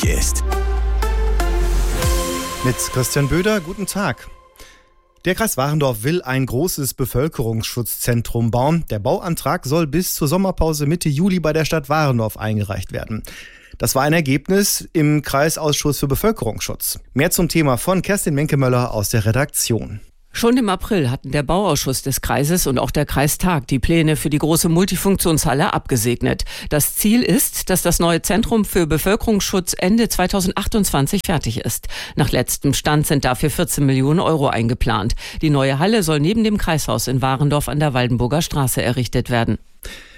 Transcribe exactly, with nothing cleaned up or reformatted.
wichtig ist. Mit Christian Böder, guten Tag. Der Kreis Warendorf will ein großes Bevölkerungsschutzzentrum bauen. Der Bauantrag soll bis zur Sommerpause Mitte Juli bei der Stadt Warendorf eingereicht werden. Das war ein Ergebnis im Kreisausschuss für Bevölkerungsschutz. Mehr zum Thema von Kerstin Menkemöller aus der Redaktion. Schon im April hatten der Bauausschuss des Kreises und auch der Kreistag die Pläne für die große Multifunktionshalle abgesegnet. Das Ziel ist, dass das neue Zentrum für Bevölkerungsschutz Ende zweitausendachtundzwanzig fertig ist. Nach letztem Stand sind dafür vierzehn Millionen Euro eingeplant. Die neue Halle soll neben dem Kreishaus in Warendorf an der Waldenburger Straße errichtet werden.